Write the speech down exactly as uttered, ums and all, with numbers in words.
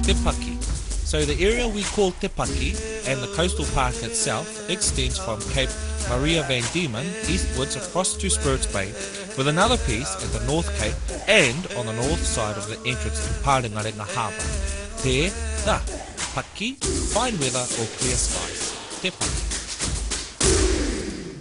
Te Paki. So the area we call Te Paki and the coastal park itself extends from Cape Maria van Diemen eastwards across to Spirits Bay, with another piece at the North Cape and on the north side of the entrance to Parengarenga Harbour. Te, da, Paki, fine weather or clear skies. Te Paki.